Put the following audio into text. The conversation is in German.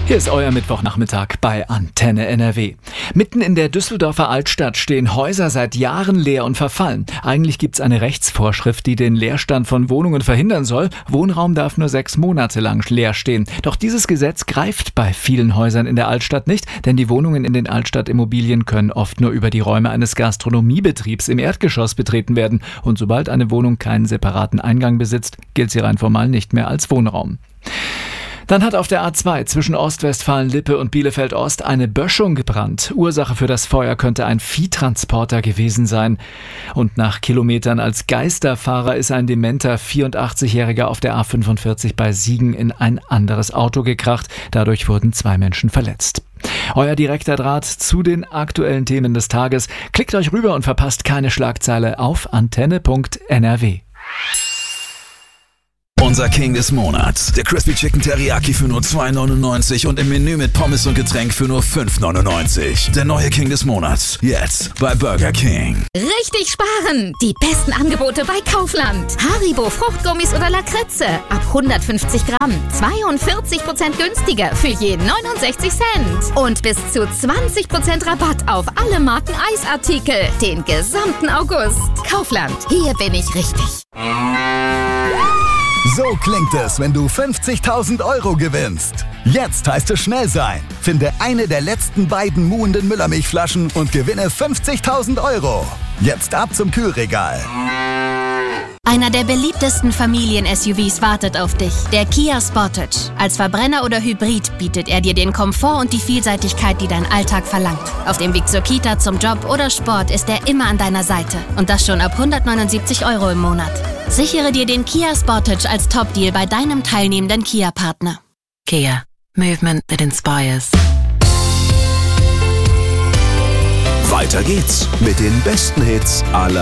Hier ist euer Mittwochnachmittag bei Antenne NRW. Mitten in der Düsseldorfer Altstadt stehen Häuser seit Jahren leer und verfallen. Eigentlich gibt's eine Rechtsvorschrift, die den Leerstand von Wohnungen verhindern soll. Wohnraum darf nur 6 Monate lang leer stehen. Doch dieses Gesetz greift bei vielen Häusern in der Altstadt nicht, denn die Wohnungen in den Altstadtimmobilien können oft nur über die Räume eines Gastronomiebetriebs im Erdgeschoss betreten werden. Und sobald eine Wohnung keinen separaten Eingang besitzt, gilt sie rein formal nicht mehr als Wohnraum. Dann hat auf der A2 zwischen Ostwestfalen-Lippe und Bielefeld-Ost eine Böschung gebrannt. Ursache für das Feuer könnte ein Viehtransporter gewesen sein. Und nach Kilometern als Geisterfahrer ist ein dementer 84-Jähriger auf der A45 bei Siegen in ein anderes Auto gekracht. Dadurch wurden 2 Menschen verletzt. Euer direkter Draht zu den aktuellen Themen des Tages. Klickt euch rüber und verpasst keine Schlagzeile auf antenne.nrw. Unser King des Monats. Der Crispy Chicken Teriyaki für nur 2,99 und im Menü mit Pommes und Getränk für nur 5,99. Der neue King des Monats. Jetzt bei Burger King. Richtig sparen! Die besten Angebote bei Kaufland. Haribo Fruchtgummis oder Lakritze. Ab 150 Gramm. 42% günstiger für je 69 Cent. Und bis zu 20% Rabatt auf alle Marken Eisartikel. Den gesamten August. Kaufland. Hier bin ich richtig. So klingt es, wenn du 50.000 € gewinnst. Jetzt heißt es schnell sein. Finde eine der letzten beiden muhenden Müllermilchflaschen und gewinne 50.000 €. Jetzt ab zum Kühlregal. Einer der beliebtesten Familien-SUVs wartet auf dich, der Kia Sportage. Als Verbrenner oder Hybrid bietet er dir den Komfort und die Vielseitigkeit, die dein Alltag verlangt. Auf dem Weg zur Kita, zum Job oder Sport ist er immer an deiner Seite. Und das schon ab 179 € im Monat. Sichere dir den Kia Sportage als Top-Deal bei deinem teilnehmenden Kia-Partner. Kia. Movement that inspires. Weiter geht's mit den besten Hits aller